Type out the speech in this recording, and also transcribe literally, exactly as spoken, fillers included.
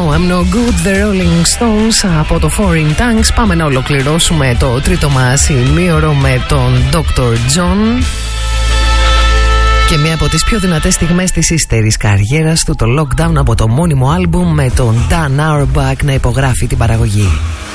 No, I'm no good, The Rolling Stones από το Foreign Tanks. Πάμε να ολοκληρώσουμε το τρίτο μας ημίωρο με τον ντόκτορ John και μία από τις πιο δυνατές στιγμές της ύστερης καριέρας του, το Lockdown, από το μόνιμο άλμπουμ με τον Dan Auerbach να υπογράφει την παραγωγή.